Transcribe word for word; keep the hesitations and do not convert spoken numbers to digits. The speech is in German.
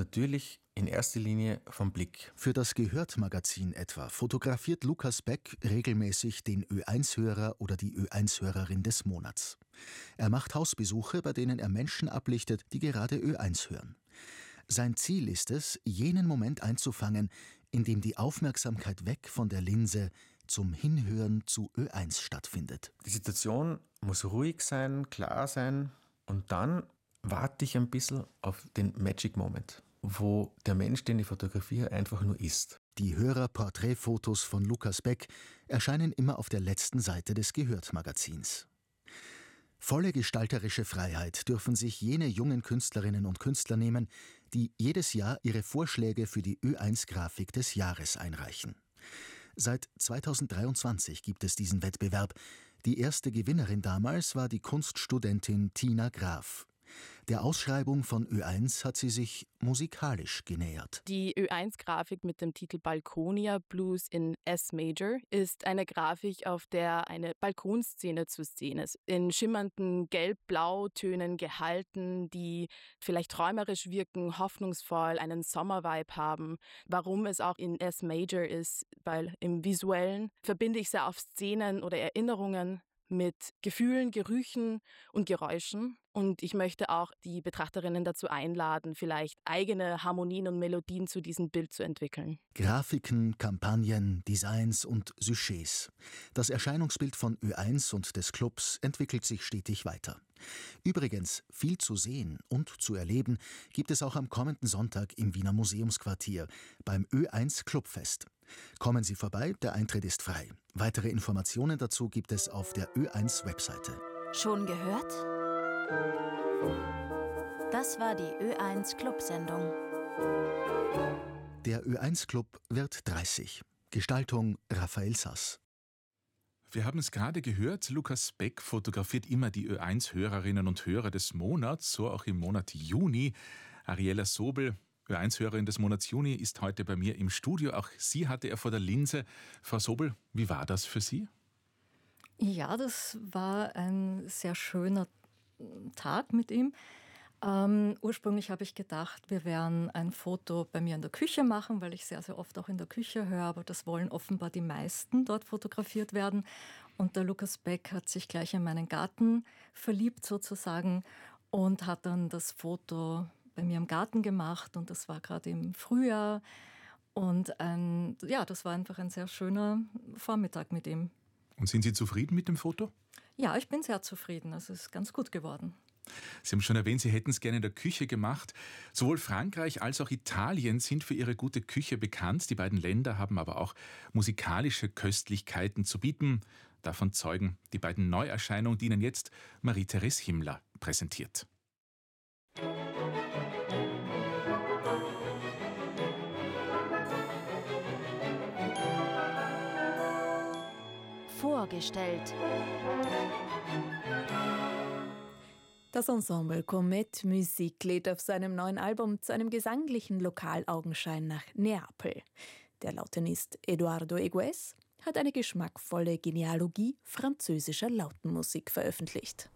natürlich in erster Linie vom Blick. Für das Gehört-Magazin etwa fotografiert Lukas Beck regelmäßig den Ö eins Hörer oder die Ö eins Hörerin des Monats. Er macht Hausbesuche, bei denen er Menschen ablichtet, die gerade Ö eins hören. Sein Ziel ist es, jenen Moment einzufangen, in dem die Aufmerksamkeit weg von der Linse zum Hinhören zu Ö eins stattfindet. Die Situation muss ruhig sein, klar sein und dann warte ich ein bisschen auf den Magic Moment, wo der Mensch, den ich fotografiere, einfach nur ist. Die Hörer-Porträtfotos von Lukas Beck erscheinen immer auf der letzten Seite des Gehört-Magazins. Volle gestalterische Freiheit dürfen sich jene jungen Künstlerinnen und Künstler nehmen, die jedes Jahr ihre Vorschläge für die Ö eins Grafik des Jahres einreichen. Seit zweitausenddreiundzwanzig gibt es diesen Wettbewerb. Die erste Gewinnerin damals war die Kunststudentin Tina Graf. Der Ausschreibung von Ö eins hat sie sich musikalisch genähert. Die Ö eins Grafik mit dem Titel Balkonia Blues in S-Major ist eine Grafik, auf der eine Balkonszene zu sehen ist. In schimmernden Gelb-Blau-Tönen gehalten, die vielleicht träumerisch wirken, hoffnungsvoll, einen Sommervibe haben. Warum es auch in S-Major ist, weil im Visuellen verbinde ich sehr oft Szenen oder Erinnerungen mit Gefühlen, Gerüchen und Geräuschen. Und ich möchte auch die Betrachterinnen dazu einladen, vielleicht eigene Harmonien und Melodien zu diesem Bild zu entwickeln. Grafiken, Kampagnen, Designs und Sujets. Das Erscheinungsbild von Ö eins und des Clubs entwickelt sich stetig weiter. Übrigens, viel zu sehen und zu erleben gibt es auch am kommenden Sonntag im Wiener Museumsquartier beim Ö eins Clubfest. Kommen Sie vorbei, der Eintritt ist frei. Weitere Informationen dazu gibt es auf der Ö eins Webseite. Schon gehört? Das war die Ö eins Club-Sendung. Der Ö eins Club wird dreißig. Gestaltung Raphael Sass. Wir haben es gerade gehört, Lukas Beck fotografiert immer die Ö eins Hörerinnen und Hörer des Monats, so auch im Monat Juni. Ariella Sobel, Ö eins Hörerin des Monats Juni, ist heute bei mir im Studio. Auch sie hatte er vor der Linse. Frau Sobel, wie war das für Sie? Ja, das war ein sehr schöner Tag mit ihm. Ähm, ursprünglich habe ich gedacht, wir werden ein Foto bei mir in der Küche machen, weil ich sehr, sehr oft auch in der Küche höre, aber das wollen offenbar die meisten dort fotografiert werden. Und der Lukas Beck hat sich gleich in meinen Garten verliebt sozusagen und hat dann das Foto bei mir im Garten gemacht und das war gerade im Frühjahr. Und ein, ja, das war einfach ein sehr schöner Vormittag mit ihm. Und sind Sie zufrieden mit dem Foto? Ja, ich bin sehr zufrieden. Es ist ganz gut geworden. Sie haben schon erwähnt, Sie hätten es gerne in der Küche gemacht. Sowohl Frankreich als auch Italien sind für ihre gute Küche bekannt. Die beiden Länder haben aber auch musikalische Köstlichkeiten zu bieten. Davon zeugen die beiden Neuerscheinungen, die Ihnen jetzt Marie-Therese Himmler präsentiert. Vorgestellt. Das Ensemble Comet Musique lädt auf seinem neuen Album zu einem gesanglichen Lokalaugenschein nach Neapel. Der Lautenist Eduardo Egues hat eine geschmackvolle Genealogie französischer Lautenmusik veröffentlicht.